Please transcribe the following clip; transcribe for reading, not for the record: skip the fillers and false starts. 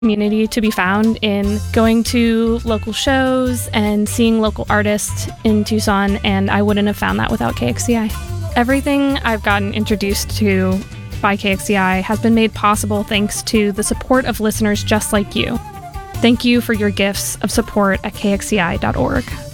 community to be found in going to local shows and seeing local artists in Tucson, and I wouldn't have found that without KXCI. Everything I've gotten introduced to by KXCI has been made possible thanks to the support of listeners just like you. Thank you for your gifts of support at kxci.org.